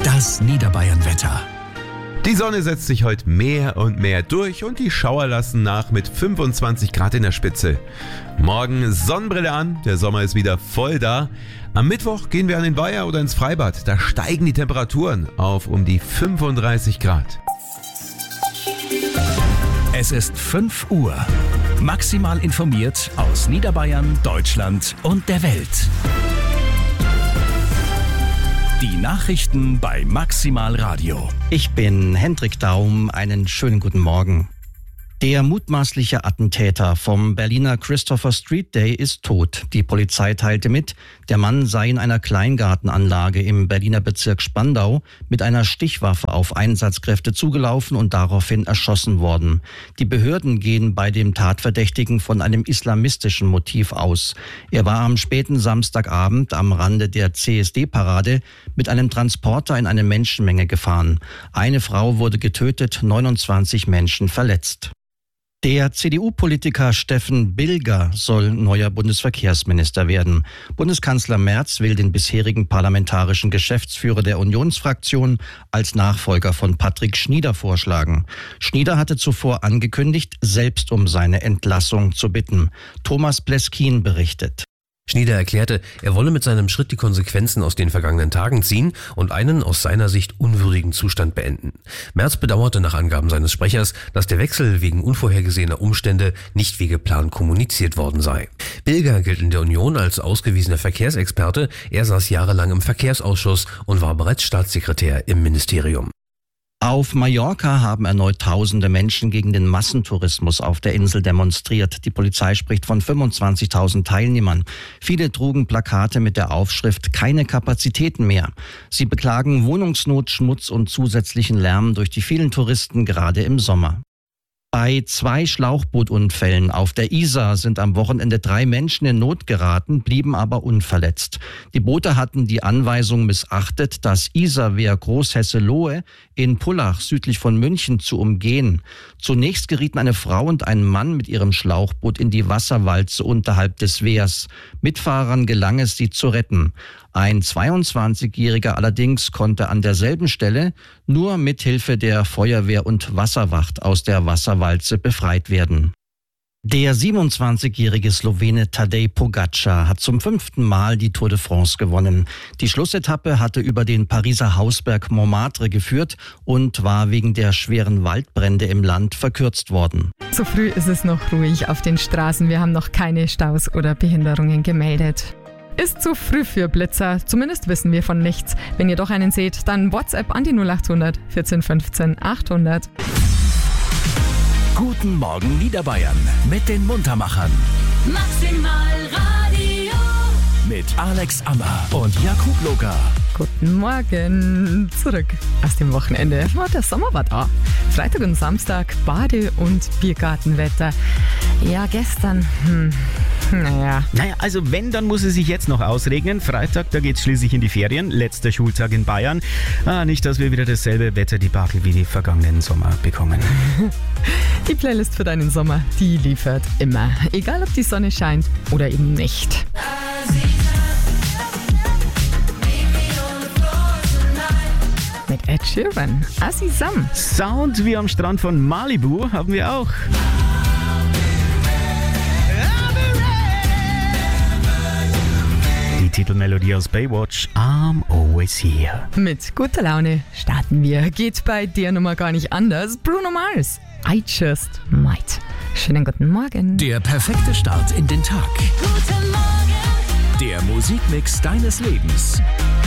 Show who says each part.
Speaker 1: Das Niederbayern-Wetter.
Speaker 2: Die Sonne setzt sich heute mehr und mehr durch und die Schauer lassen nach mit 25 Grad in der Spitze. Morgen Sonnenbrille an, der Sommer ist wieder voll da. Am Mittwoch gehen wir an den Weiher oder ins Freibad. Da steigen die Temperaturen auf um die 35 Grad.
Speaker 1: Es ist 5 Uhr. Maximal informiert aus Niederbayern, Deutschland und der Welt. Die Nachrichten bei Maximal Radio.
Speaker 3: Ich bin Hendrik Daum, einen schönen guten Morgen. Der mutmaßliche Attentäter vom Berliner Christopher Street Day ist tot. Die Polizei teilte mit, der Mann sei in einer Kleingartenanlage im Berliner Bezirk Spandau mit einer Stichwaffe auf Einsatzkräfte zugelaufen und daraufhin erschossen worden. Die Behörden gehen bei dem Tatverdächtigen von einem islamistischen Motiv aus. Er war am späten Samstagabend am Rande der CSD-Parade mit einem Transporter in eine Menschenmenge gefahren. Eine Frau wurde getötet, 29 Menschen verletzt. Der CDU-Politiker Steffen Bilger soll neuer Bundesverkehrsminister werden. Bundeskanzler Merz will den bisherigen parlamentarischen Geschäftsführer der Unionsfraktion als Nachfolger von Patrick Schnieder vorschlagen. Schnieder hatte zuvor angekündigt, selbst um seine Entlassung zu bitten. Thomas Pleskin berichtet.
Speaker 4: Schnieder erklärte, er wolle mit seinem Schritt die Konsequenzen aus den vergangenen Tagen ziehen und einen aus seiner Sicht unwürdigen Zustand beenden. Merz bedauerte nach Angaben seines Sprechers, dass der Wechsel wegen unvorhergesehener Umstände nicht wie geplant kommuniziert worden sei. Bilger gilt in der Union als ausgewiesener Verkehrsexperte. Er saß jahrelang im Verkehrsausschuss und war bereits Staatssekretär im Ministerium.
Speaker 3: Auf Mallorca haben erneut tausende Menschen gegen den Massentourismus auf der Insel demonstriert. Die Polizei spricht von 25.000 Teilnehmern. Viele trugen Plakate mit der Aufschrift „Keine Kapazitäten mehr". Sie beklagen Wohnungsnot, Schmutz und zusätzlichen Lärm durch die vielen Touristen gerade im Sommer. Bei 2 Schlauchbootunfällen auf der Isar sind am Wochenende 3 Menschen in Not geraten, blieben aber unverletzt. Die Boote hatten die Anweisung missachtet, das Isarwehr Großhesselohe in Pullach südlich von München zu umgehen. Zunächst gerieten eine Frau und ein Mann mit ihrem Schlauchboot in die Wasserwalze unterhalb des Wehrs. Mitfahrern gelang es, sie zu retten. Ein 22-Jähriger allerdings konnte an derselben Stelle nur mit Hilfe der Feuerwehr und Wasserwacht aus der Wasserwalze befreit werden. Der 27-jährige Slowene Tadej Pogačar hat zum 5. Mal die Tour de France gewonnen. Die Schlussetappe hatte über den Pariser Hausberg Montmartre geführt und war wegen der schweren Waldbrände im Land verkürzt worden.
Speaker 5: So früh ist es noch ruhig auf den Straßen. Wir haben noch keine Staus oder Behinderungen gemeldet. Ist zu früh für Blitzer, zumindest wissen wir von nichts. Wenn ihr doch einen seht, dann WhatsApp an die 0800 14 15 800.
Speaker 1: Guten Morgen Niederbayern mit den Muntermachern.
Speaker 6: Maximal Radio.
Speaker 1: Mit Alex Ammer und Jakub Loga.
Speaker 5: Guten Morgen. Zurück aus dem Wochenende. Der Sommer war da. Freitag und Samstag Bade- und Biergartenwetter. Ja, gestern, Naja,
Speaker 7: also wenn, dann muss es sich jetzt noch ausregnen. Freitag, da geht's schließlich in die Ferien. Letzter Schultag in Bayern. Nicht, dass wir wieder dasselbe Wetterdebakel wie die vergangenen Sommer bekommen.
Speaker 5: Die Playlist für deinen Sommer, die liefert immer. Egal, ob die Sonne scheint oder eben nicht. Mit Ed Sheeran, Azizam.
Speaker 7: Sound wie am Strand von Malibu haben wir auch. Die Titelmelodie aus Baywatch, I'm Always Here.
Speaker 5: Mit guter Laune starten wir. Geht bei der Nummer gar nicht anders. Bruno Mars, I Just Might. Schönen guten Morgen.
Speaker 1: Der perfekte Start in den Tag.
Speaker 6: Guten Morgen.
Speaker 1: Der Musikmix deines Lebens.